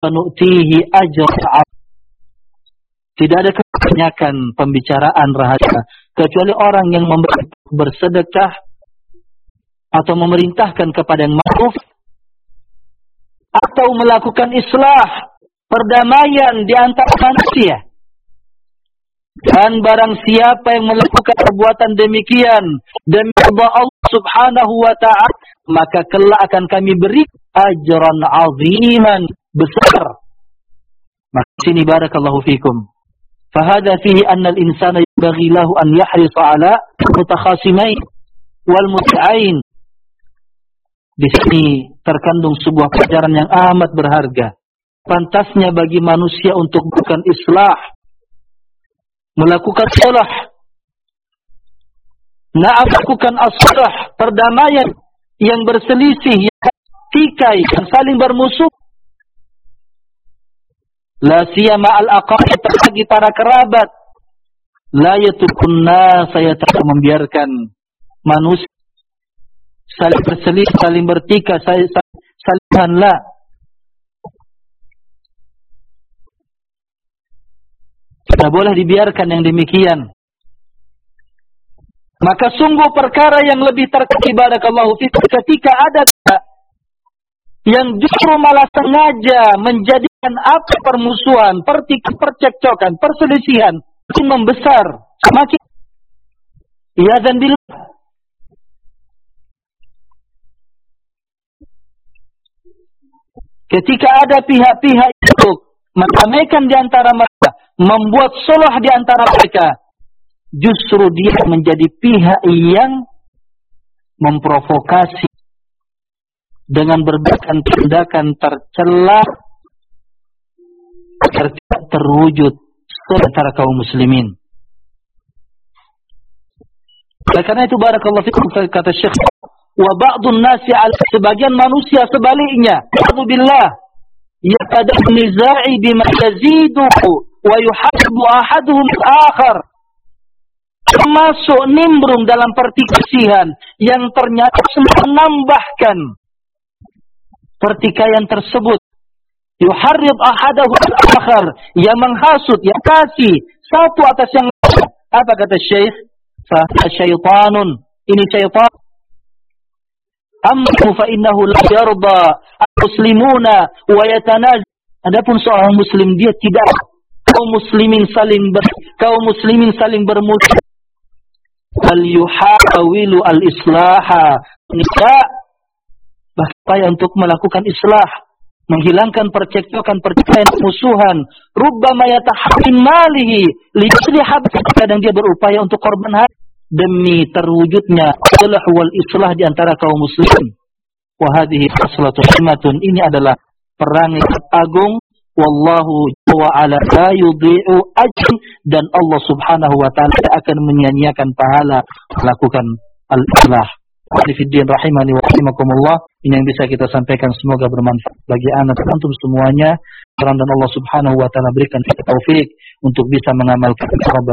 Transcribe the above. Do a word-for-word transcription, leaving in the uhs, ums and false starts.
nu'tihi ajran. Tidak ada kebanyakan pembicaraan rahasia kecuali orang yang bersedekah atau memerintahkan kepada yang ma'ruf atau melakukan islah, perdamaian di antara manusia. Dan barang siapa yang melakukan perbuatan demikian demi Allah Subhanahu wa ta'ala, maka kelak akan kami beri ajran aziman, besar. Maka sini barakallahu fikum. Fahada fihi anna al-insana yambaghi lahu an yahrisa ala mutakhasimain wal muta'ain. Di sini terkandung sebuah pelajaran yang amat berharga. Pantasnya bagi manusia untuk bukan islah, melakukan sulh, na'am melakukan as-sulh, perdamaian yang berselisih, yang tikai, yang saling bermusuh. La siyama al-aqarib, bagi para kerabat. La yatukunna, saya tak membiarkan manusia saling berselisih, saling bertikai, saling salinganlah. Tidak boleh dibiarkan yang demikian. Maka sungguh perkara yang lebih terkait barakallahu fikum ketika ada yang justru malah sengaja menjadikan apa permusuhan, pertikaian, percekcokan, perselisihan semakin membesar, semakin ya dan bila ketika ada pihak-pihak itu mendamaikan di antara mereka, membuat sulh di antara mereka, justru dia menjadi pihak yang memprovokasi dengan berbagai tindakan tercela agar tidak terwujud antara kaum muslimin. Oleh karena itu barakallahu fikum, kata Syekh, wa ba'dun nasi, sebagian manusia sebaliknya, billah yaqad niza'i bima yaziduhu wa yuhibbu ahaduhum al-akhar, termasuk nimbrung dalam pertikaian yang ternyata menambahkan pertikaian tersebut. Yuharrib ahadahu al-akhar, yang menghasut, yang kasih satu atas yang lain. Apa kata Syekh? Fa syaitanun, ini syaitan. Amma fa innahu la yarda al-muslimuna wa yatanaz. Adapun seorang muslim, dia tidak kaum muslimin saling ber, kaum muslimin saling bermusuh. Al yuhawilu al-islaha, tidak bahkan untuk melakukan islah, menghilangkan percekcokan, pertikaian, musuhan. Rubbama yatahammin malihi liyusliha, kadang dia berupaya untuk korban harta demi terwujudnya sulh wal islah di antara kaum muslimin. Wa hadhihi aslatu himmatun, ini adalah perang yang agung. Wallahu wa ala la yudhi'u ajr, dan Allah Subhanahu wa taala akan menyia-nyiakan pahala melakukan al-islah. Fiddin rahimani wa rahimakumullah. Ini yang bisa kita sampaikan, semoga bermanfaat bagi anak dan antum semuanya. Dan Allah Subhanahu wa taala berikan kita taufik untuk bisa mengamalkan